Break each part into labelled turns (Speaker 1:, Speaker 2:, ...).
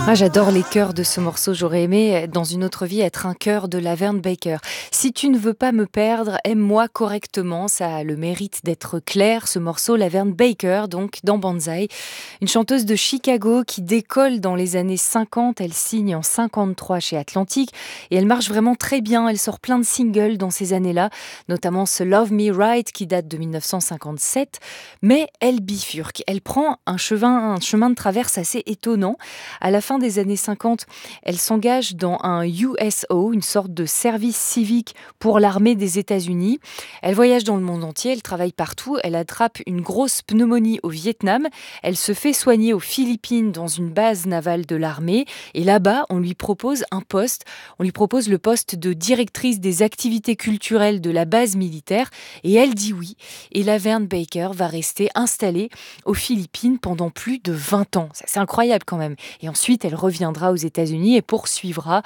Speaker 1: Ah, j'adore les chœurs de ce morceau. J'aurais aimé, dans une autre vie, être un chœur de Laverne Baker. Si tu ne veux pas me perdre, aime-moi correctement. Ça a le mérite d'être clair, ce morceau. Laverne Baker, donc, dans Banzai. Une chanteuse de Chicago qui décolle dans les années 50. Elle signe en 53 chez Atlantic. Et elle marche vraiment très bien. Elle sort plein de singles dans ces années-là, notamment ce Love Me Right qui date de 1957. Mais elle bifurque. Elle prend un chemin de traverse assez étonnant. À la fin des années 50, elle s'engage dans un USO, une sorte de service civique pour l'armée des États-Unis. Elle voyage dans le monde entier, elle travaille partout, elle attrape une grosse pneumonie au Vietnam, elle se fait soigner aux Philippines dans une base navale de l'armée et là-bas, on lui propose un poste, on lui propose le poste de directrice des activités culturelles de la base militaire et elle dit oui. Et Laverne Baker va rester installée aux Philippines pendant plus de 20 ans. C'est incroyable quand même. Et ensuite, elle reviendra aux États-Unis et poursuivra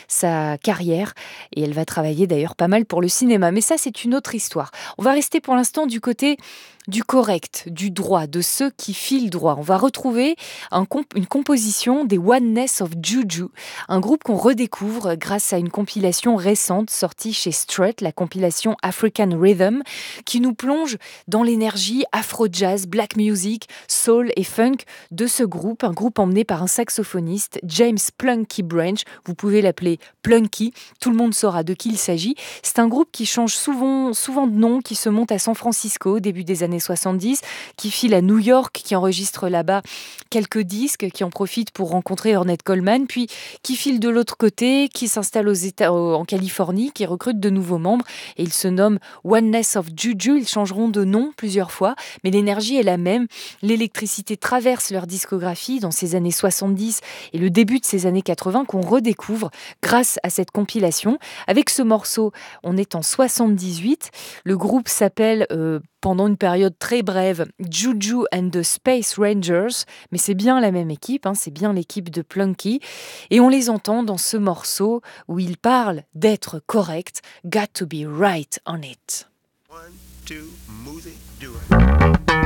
Speaker 1: sa carrière. Et elle va travailler d'ailleurs pas mal pour le cinéma. Mais ça, c'est une autre histoire. On va rester pour l'instant du côté du correct, du droit, de ceux qui filent droit. On va retrouver une composition des Oneness of Juju, un groupe qu'on redécouvre grâce à une compilation récente sortie chez Strut, la compilation African Rhythm, qui nous plonge dans l'énergie afro-jazz, black music, soul et funk de ce groupe, un groupe emmené par un saxophoniste, James Plunky Branch. Vous pouvez l'appeler Plunky, tout le monde saura de qui il s'agit. C'est un groupe qui change souvent de nom, qui se monte à San Francisco au début des années 70, qui file à New York, qui enregistre là-bas quelques disques, qui en profite pour rencontrer Ornette Coleman, puis qui file de l'autre côté, qui s'installe en Californie, qui recrute de nouveaux membres, et ils se nomment Oneness of Juju. Ils changeront de nom plusieurs fois, mais l'énergie est la même. L'électricité traverse leur discographie dans ces années 70 et le début de ces années 80 qu'on redécouvre grâce à cette compilation. Avec ce morceau, on est en 78. Le groupe s'appelle pendant une période très brève, Juju and the Space Rangers, mais c'est bien la même équipe, c'est bien l'équipe de Plunky, et on les entend dans ce morceau où ils parlent d'être correct, got to be right on it.
Speaker 2: One, two, move it, do it.